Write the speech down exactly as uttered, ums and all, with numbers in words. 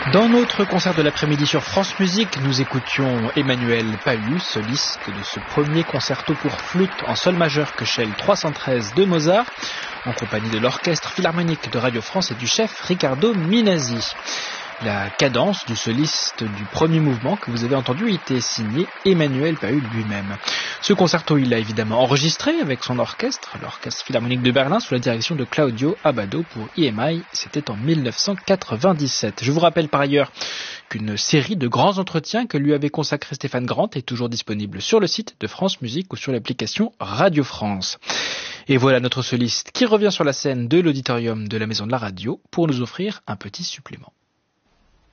Dans notre concert de l'après-midi sur France Musique, nous écoutions Emmanuel Pahud, soliste de ce premier concerto pour flûte en sol majeur Köchel trois cent treize de Mozart, en compagnie de l'Orchestre Philharmonique de Radio France et du chef Riccardo Minasi. La cadence du soliste du premier mouvement que vous avez entendu était signée Emmanuel Pahud lui-même. Ce concerto, il l'a évidemment enregistré avec son orchestre, l'Orchestre Philharmonique de Berlin, sous la direction de Claudio Abbado pour E M I. C'était en mille neuf cent quatre-vingt-dix-sept. Je vous rappelle par ailleurs qu'une série de grands entretiens que lui avait consacré Stéphane Grant est toujours disponible sur le site de France Musique ou sur l'application Radio France. Et voilà notre soliste qui revient sur la scène de l'auditorium de la Maison de la Radio pour nous offrir un petit supplément.